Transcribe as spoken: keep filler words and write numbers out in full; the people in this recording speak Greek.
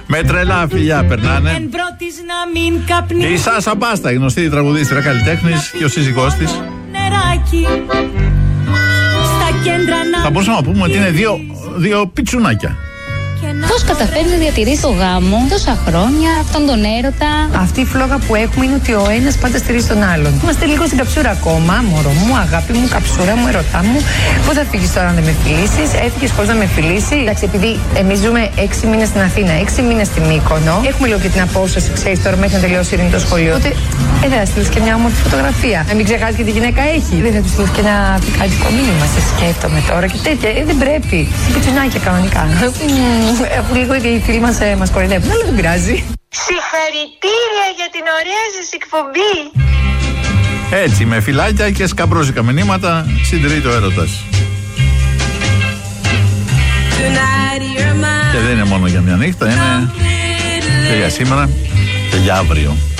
Με τρελά φιλιά περνάνε. Η Σάσα Μπάστα, η γνωστή τραγουδίστρια καλλιτέχνης, και ο σύζυγός της. Θα μπορούσαμε να πούμε ότι είναι δύο, δύο πιτσουνάκια. Πώς καταφέρνει να διατηρήσει το γάμο τόσα χρόνια, αυτόν τον έρωτα? Αυτή η φλόγα που έχουμε είναι ότι ο ένας πάντα στηρίζει τον άλλον. Είμαστε λίγο στην καψούρα ακόμα. Μωρό μου, αγάπη μου, καψούρα μου, ερωτά μου. Πού θα φύγεις τώρα να δεν με φιλήσεις? Έφυγες πώς να με φιλήσει? Εντάξει, επειδή εμείς ζούμε έξι μήνες στην Αθήνα, έξι μήνες στην Μύκονο, έχουμε λίγο και την απόσταση, ξέρεις τώρα, μέχρι να τελειώσει η το σχολείο. Οπότε ε, δεν θα στείλεις και μια όμορφη φωτογραφία. Να μην ξεχάσεις και τη γυναίκα έχει. Δεν θα του στείλεις και ένα πικάντικο μήνυμα, σε σκέφτομαι τώρα και τέτοια. Ε, δεν πρέπει. Πιτσουνάκια κανονικά. Αφού λίγο και οι φίλοι μας, ε, μας κοροϊδεύουν, αλλά δεν πειράζει. Συγχαρητήρια για την ωραία σας εκπομπή. Έτσι, με φυλάκια και σκαμπρόζικα μηνύματα συντηρείται ο έρωτας. Και δεν είναι μόνο για μια νύχτα, είναι και για σήμερα και για αύριο.